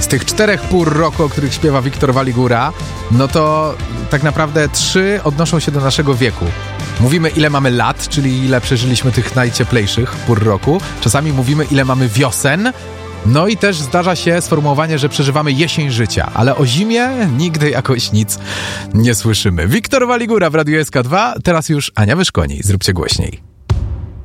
Z tych 4 pór roku, o których śpiewa Wiktor Waligura, no to tak naprawdę 3 odnoszą się do naszego wieku. Mówimy, ile mamy lat, czyli ile przeżyliśmy tych najcieplejszych pór roku. Czasami mówimy, ile mamy wiosen. No i też zdarza się sformułowanie, że przeżywamy jesień życia, ale o zimie nigdy jakoś nic nie słyszymy. Wiktor Waligura w Radiu SK2, teraz już Ania Wyszkoni. Zróbcie głośniej.